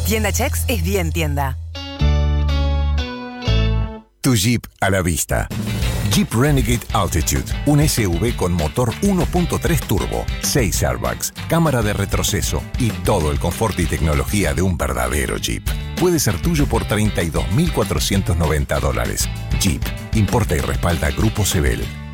Tienda Chex es bien tienda. Tu Jeep a la vista. Jeep Renegade Altitude, un SUV con motor 1.3 turbo, 6 airbags, cámara de retroceso y todo el confort y tecnología de un verdadero Jeep. Puede ser tuyo por $32.490. Jeep, importa y respalda Grupo Sebel.